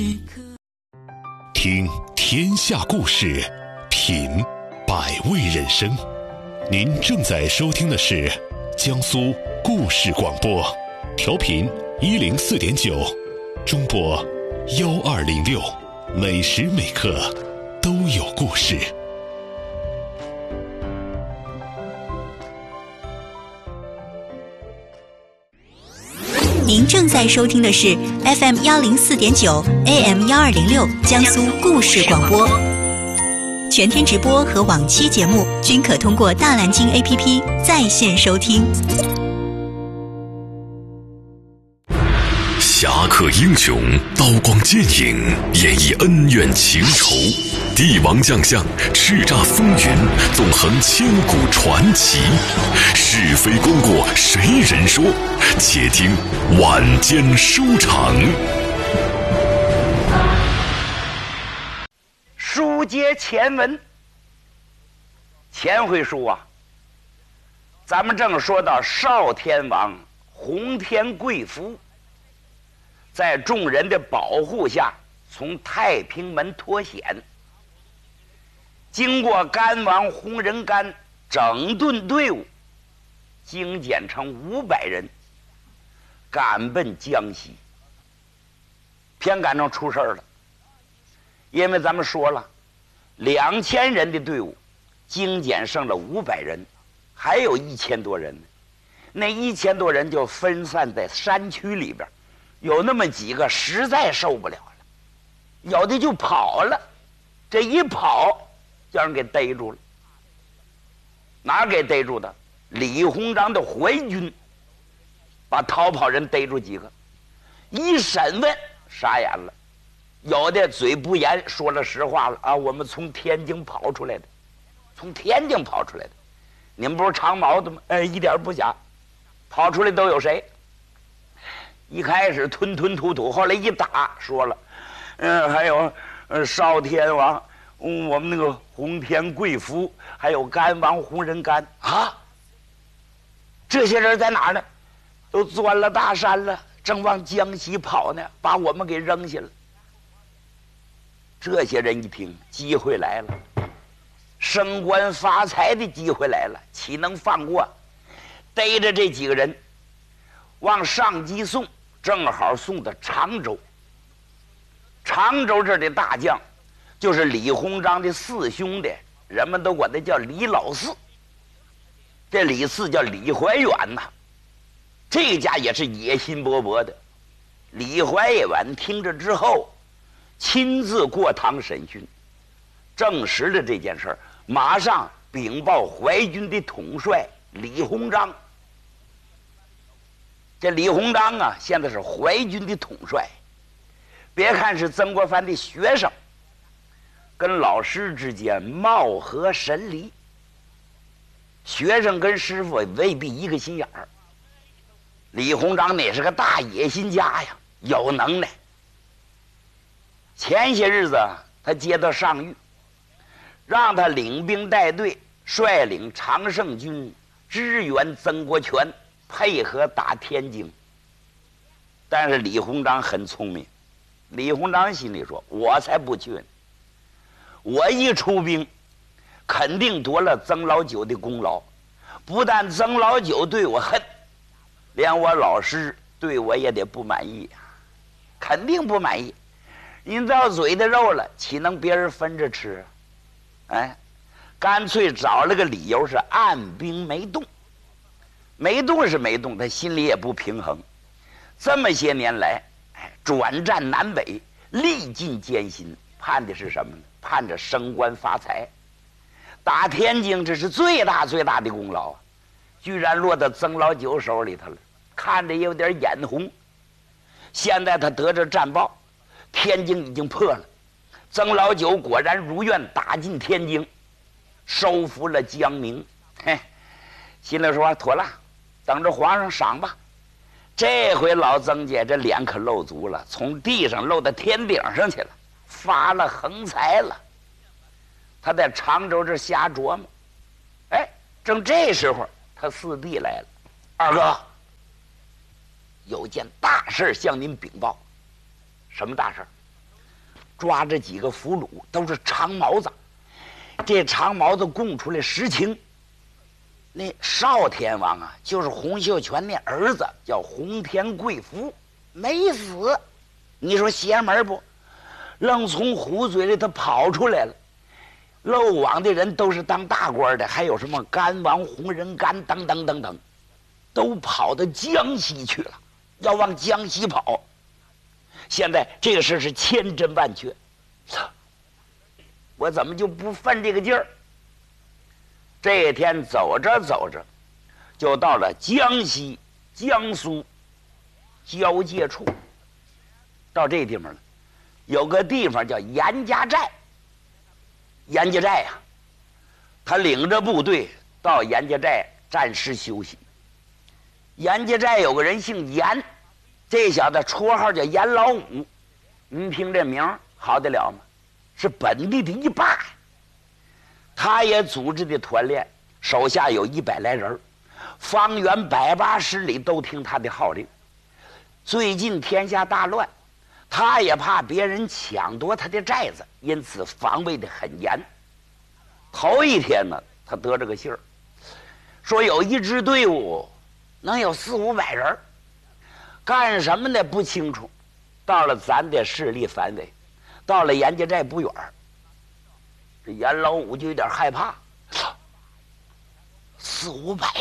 听天下故事，品百味人生。您正在收听的是江苏故事广播，调频104.9，中波1206，每时每刻都有故事。 您正在收听的是 FM 104.9 AM 1206江苏故事广播，全天直播和往期节目均可通过大蓝鲸 APP 在线收听。 侠客英雄，刀光剑影，演绎恩怨情仇；帝王将相，叱咤风云，纵横千古传奇。是非功过谁人说？且听晚间收场。 书接前文，前回书啊，咱们正说到少天王洪天贵福在众人的保护下从太平门脱险，经过甘王洪仁玕整顿队伍，精简成500人，赶奔江西。偏赶上出事了，因为咱们说了，2000人的队伍精简剩了500人，还有1000多人呢。那1000多人就分散在山区里边，有那么几个实在受不了了，有的就跑了。这一跑，叫人给逮住了。哪儿给逮住的？李鸿章的淮军把逃跑人逮住几个，一审问傻眼了，有的嘴不严，说了实话了啊，我们从天津跑出来的，从天津跑出来的。你们不是长毛的吗？一点不假。跑出来都有谁？一开始吞吞吐吐，后来一打说了，还有少天王，我们那个洪天贵福，还有甘王洪仁玕啊。这些人在哪儿呢？都钻了大山了，正往江西跑呢，把我们给扔下了。这些人一听，机会来了，升官发财的机会来了，岂能放过？逮着这几个人往上级送，正好送到常州。常州这的大将就是李鸿章的4兄弟，人们都管他叫李老四。这李四叫李怀远呐，这家也是野心勃勃的。李怀远听着之后，亲自过堂审讯，证实了这件事儿，马上禀报淮军的统帅李鸿章。这李鸿章啊，现在是淮军的统帅。别看是曾国藩的学生，跟老师之间貌合神离，学生跟师傅未必一个心眼儿。李鸿章那是个大野心家呀，有能耐。前些日子他接到上谕，让他领兵带队，率领常胜军支援曾国荃，配合打天津。但是李鸿章很聪明，李鸿章心里说，我才不去呢，我一出兵肯定夺了曾老九的功劳，不但曾老九对我恨，连我老师对我也得不满意，肯定不满意。您到嘴的肉了，岂能别人分着吃？哎，干脆找了个理由是按兵没动。没动是没动，他心里也不平衡。这么些年来，转战南北，历尽艰辛，盼的是什么呢？盼着升官发财。打天津，这是最大最大的功劳啊，居然落到曾老九手里头了，看着有点眼红。现在他得着战报，天津已经破了，曾老九果然如愿打进天津，收服了江明。嘿，心里说妥了，等着皇上赏吧。这回老曾家这脸可露足了，从地上露到天顶上去了，发了横财了。他在常州这瞎琢磨，哎，正这时候他四弟来了，二哥，有件大事向您禀报。什么大事？ 抓着几个俘虏，都是长毛子。这长毛子供出来实情，那少天王啊，就是洪秀全那儿子，叫洪天贵福，没死。你说邪门不？愣从虎嘴里头跑出来了。漏网的人都是当大官的，还有什么甘王洪仁玕等等等等，都跑到江西去了，要往江西跑。现在这个事是千真万确，我怎么就不费这个劲儿？这一天走着走着，就到了江西、江苏交界处。到这地方了，有个地方叫严家寨。严家寨呀，他领着部队到严家寨暂时休息。严家寨有个人姓严，这小子绰号叫严老五。您听这名好得了吗？是本地的一霸。他也组织的团练，手下有100来人，方圆180里都听他的号令。最近天下大乱，他也怕别人抢夺他的寨子，因此防卫的很严。头一天呢，他得这个信儿，说有一支队伍能有400、500人，干什么呢？不清楚。到了咱的势力范围，到了严家寨不远，这严老五就有点害怕，400、500